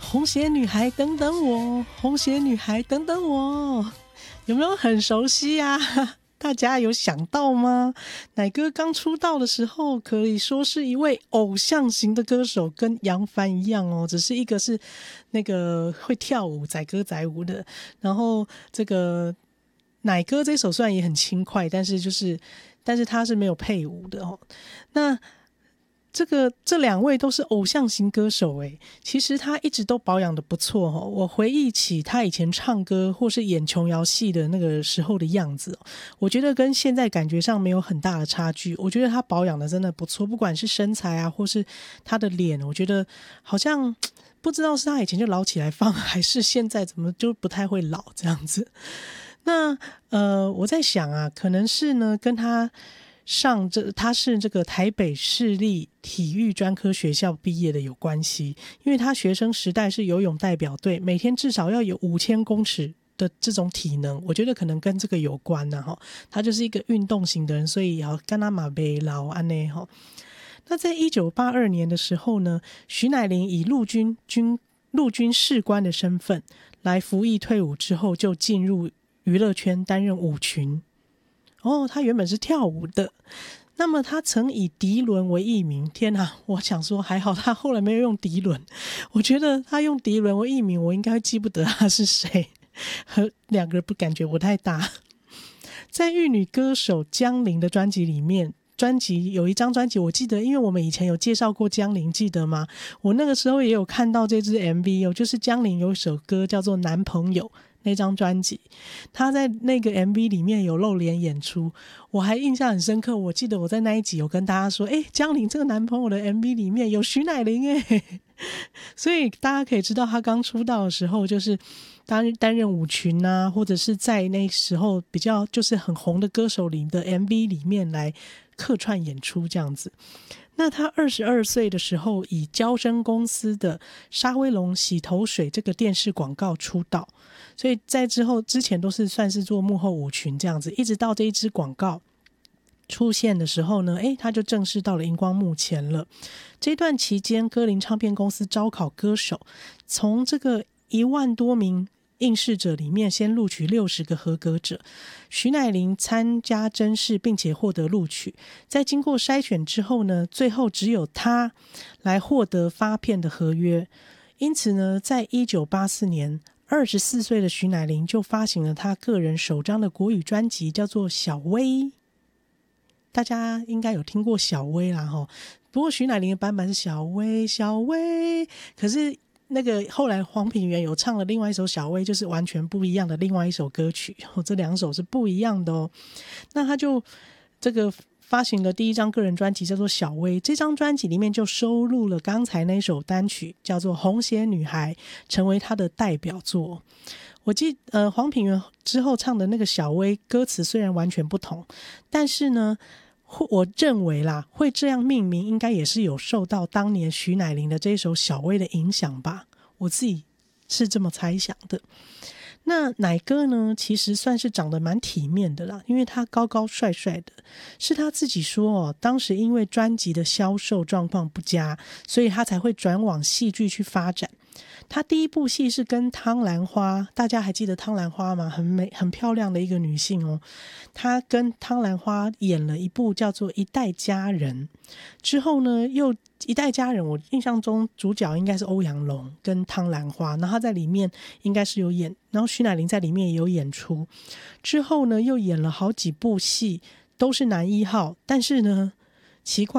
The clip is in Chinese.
红鞋女孩等等我，红鞋女孩等等我，有没有很熟悉啊？大家有想到吗？乃哥刚出道的时候可以说是一位偶像型的歌手，跟杨凡一样哦，只是一个是那个会跳舞载歌载舞的，然后这个乃哥这首虽然也很轻快，但是他是没有配舞的哦。那这两位都是偶像型歌手诶，其实他一直都保养的不错哦。我回忆起他以前唱歌或是演琼瑶戏的那个时候的样子哦，我觉得跟现在感觉上没有很大的差距。我觉得他保养的真的不错，不管是身材啊，或是他的脸，我觉得好像不知道是他以前就老起来放，还是现在怎么就不太会老这样子。那我在想啊，可能是呢跟他是这个台北市立体育专科学校毕业的有关系，因为他学生时代是游泳代表队，每天至少要有5000公尺的这种体能，我觉得可能跟这个有关啊，他就是一个运动型的人，所以要跟他马背劳安内。那在1982年的时候呢，徐乃麟以陆军士官的身份来服役退伍之后，就进入娱乐圈担任舞群。他原本是跳舞的，那么他曾以迪伦为艺名。天哪，我想说还好他后来没有用迪伦，我觉得他用迪伦为艺名，我应该记不得他是谁，和两个不感觉不太搭。在玉女歌手江玲的专辑里面，有一张专辑我记得，因为我们以前有介绍过江玲，记得吗？我那个时候也有看到这支 MV 就是江玲有一首歌叫做男朋友，那张专辑他在那个 MV 里面有露脸演出，我还印象很深刻。我记得我在那一集有跟大家说，江玲这个男朋友的 MV 里面有徐乃麟所以大家可以知道他刚出道的时候就是担任舞群啊，或者是在那时候比较就是很红的歌手里的 MV 里面来客串演出这样子。那他22岁的时候以娇生公司的沙威龙洗头水这个电视广告出道，所以在之前都是算是做幕后舞群这样子，一直到这一支广告出现的时候呢，他就正式到了荧光幕前了。这段期间歌林唱片公司招考歌手，从这个1万多名应试者里面先录取60个合格者，徐乃麟参加甄试并且获得录取。在经过筛选之后呢，最后只有他来获得发片的合约。因此呢，在1984年24岁的徐乃麟就发行了他个人首张的国语专辑，叫做小薇。大家应该有听过小薇啦齁，不过徐乃麟的版本是小薇小薇，可是那个后来黄品源有唱了另外一首小薇，就是完全不一样的另外一首歌曲，这两首是不一样的哦。那他就这个发行了第一张个人专辑叫做小薇，这张专辑里面就收录了刚才那首单曲叫做红鞋女孩，成为他的代表作。我记得黄品源之后唱的那个小薇歌词虽然完全不同，但是呢我认为啦，会这样命名应该也是有受到当年徐乃麟的这首小薇的影响吧，我自己是这么猜想的。那乃哥呢，其实算是长得蛮体面的啦，因为他高高帅帅的，是他自己说当时因为专辑的销售状况不佳，所以他才会转往戏剧去发展。她第一部戏是跟汤兰花，大家还记得汤兰花吗？很美很漂亮的一个女性哦。她跟汤兰花演了一部叫做《一代佳人》，之后呢又《一代佳人》，我印象中主角应该是欧阳龙跟汤兰花，然后她在里面应该是有演，然后徐乃麟在里面也有演出。之后呢又演了好几部戏，都是男一号，但是呢奇怪